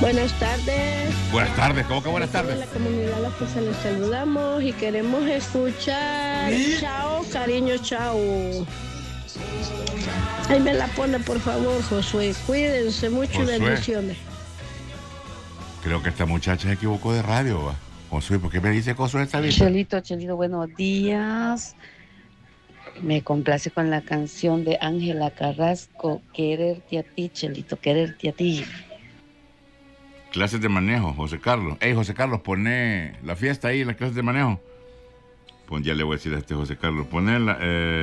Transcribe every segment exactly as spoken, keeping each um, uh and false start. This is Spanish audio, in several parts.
Buenas tardes. Buenas tardes, ¿cómo que buenas tardes? La comunidad La Fuerza les saludamos y queremos escuchar. ¿Sí? Chao, cariño, chao. Ahí me la pone, por favor, Josué. Cuídense mucho y bendiciones. Creo que esta muchacha se equivocó de radio, ¿va? Josué, ¿por qué me dice Josué esta vez? Chelito, Chelito, buenos días. Me complace con la canción de Ángela Carrasco, Quererte a ti, Chelito, quererte a ti. Clases de manejo, José Carlos. Ey, José Carlos, poné la fiesta ahí, las clases de manejo. Pues ya le voy a decir a este José Carlos, ponela,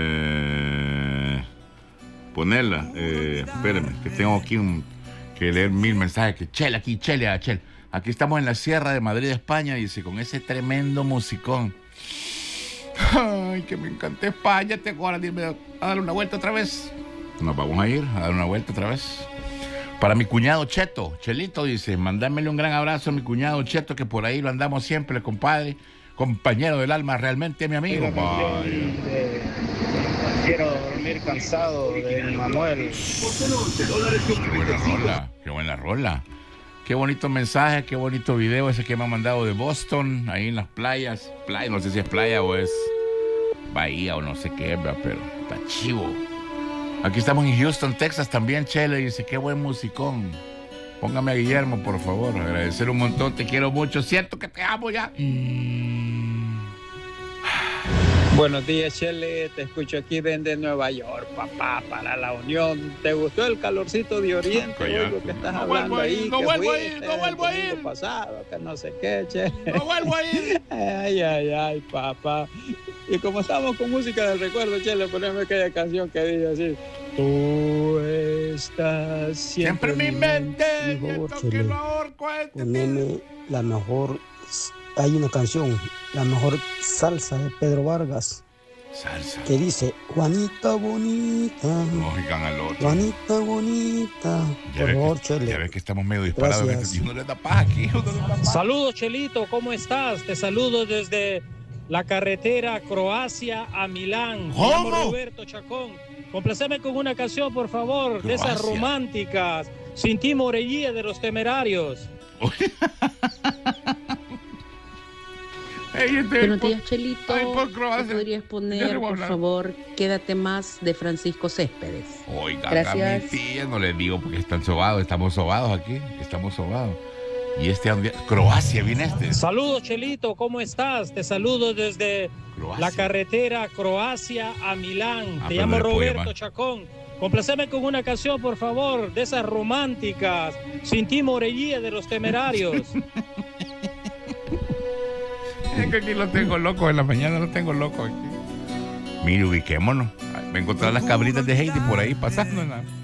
eh, ponela, eh, espérame, que tengo aquí un, que leer mil mensajes, que chel aquí, chele, a chel. Aquí estamos en la Sierra de Madrid, España, dice, con ese tremendo musicón. Ay, que me encanta España, te acuerdas, dime, a dar una vuelta otra vez. Nos vamos a ir a dar una vuelta otra vez. Para mi cuñado Cheto, Chelito, dice, mandámele un gran abrazo a mi cuñado Cheto, que por ahí lo andamos siempre, compadre, compañero del alma, realmente mi amigo. De, quiero dormir cansado de Manuel. Qué buena rola, qué buena rola. Qué bonito mensaje, qué bonito video ese que me ha mandado de Boston, ahí en las playas. Playa, no sé si es playa o es bahía o no sé qué, pero está chivo. Aquí estamos en Houston, Texas también, Chele, dice, qué buen musicón. Póngame a Guillermo, por favor, agradecer un montón, te quiero mucho, siento que te amo ya. Mm. Buenos días, Chele, te escucho aquí desde Nueva York, papá, para la Unión. ¿Te gustó el calorcito de Oriente? Oye, Oigo que estás no hablando vuelvo a ir, ahí, no que vuelvo a fuiste ir, no vuelvo a el ir. domingo pasado, que no sé qué, Chele. No vuelvo a ir. Ay, ay, ay, papá. Y como estamos con música del recuerdo, Chele, poneme aquella canción que dice así. Tú estás siempre, Siempre en mi mente, Por favor, esto que Chele, lo ahorco a este poneme la mejor. Hay una canción, la mejor salsa de Pedro Vargas, salsa. que dice: Juanita bonita, No, oigan al otro. Juanita bonita. Ya Por ves favor, que, Chele. ya ves que estamos medio disparados. Gracias. Y uno le da paz aquí, uno le da paz. Saludos, Chelito, ¿cómo estás? Te saludo desde la carretera Croacia a Milán. Me llamo ¿Cómo? Roberto Chacón. Complaceme con una canción, por favor, de esas Croacia. románticas. Sin ti Morellía de los Temerarios. Ey, este, Buenos por- días, Chelito. ay, por ¿Me Croacia. podrías Ya le poner, voy a por hablar. favor, Quédate más de Francisco Céspedes? Oiga, Gracias. a mi tía no les digo porque están sobados, estamos sobados aquí, estamos sobados. Y este día, Croacia viene este. Saludos, Chelito, ¿cómo estás? Te saludo desde Croacia. la carretera Croacia a Milán. Ah, Te pero llamo no le puedo Roberto llamar. Chacón. Complaceme con una canción, por favor, de esas románticas. Sin ti Morellía de los Temerarios. Es que aquí lo tengo loco, en la mañana lo tengo loco aquí. Mire, ubiquémonos. Me encontré las cabritas de Heidi por ahí pasando en la...